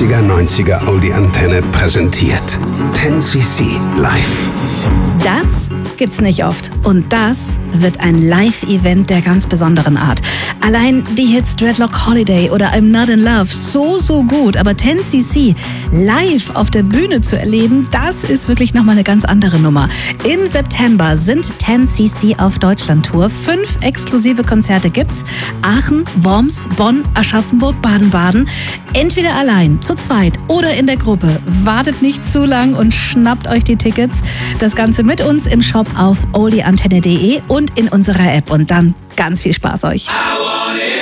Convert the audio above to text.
80er, 90er Oldie Antenne präsentiert. 10cc live. Das gibt's nicht oft. Und das wird ein Live-Event der ganz besonderen Art. Allein die Hits Dreadlock Holiday oder I'm Not in Love, so gut. Aber 10cc live auf der Bühne zu erleben, das ist wirklich nochmal eine ganz andere Nummer. Im September sind 10cc auf Deutschland-Tour. 5 exklusive Konzerte gibt's. Aachen, Worms, Bonn, Aschaffenburg, Baden-Baden. Entweder allein, zu zweit oder in der Gruppe. Wartet nicht zu lang und schnappt euch die Tickets. Das Ganze mit uns im Shop auf oldieantenne.de und in unserer App. Und dann ganz viel Spaß euch.